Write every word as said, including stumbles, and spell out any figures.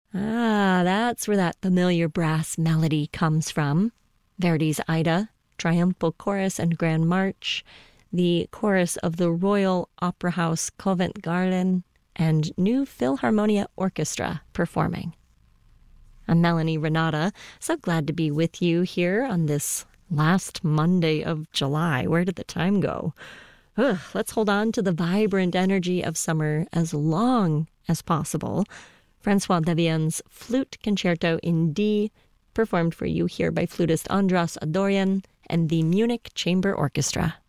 Ah, that's where that familiar brass melody comes from. Verdi's Aida, Triumphal Chorus and Grand March, the chorus of the Royal Opera House Covent Garden, and New Philharmonia Orchestra performing. I'm Melanie Renata. So glad to be with you here on this last Monday of July. Where did the time go? Ugh, let's hold on to the vibrant energy of summer as long as possible. Francois Devien's Flute Concerto in D, performed for you here by flutist Andras Adorian and the Munich Chamber Orchestra.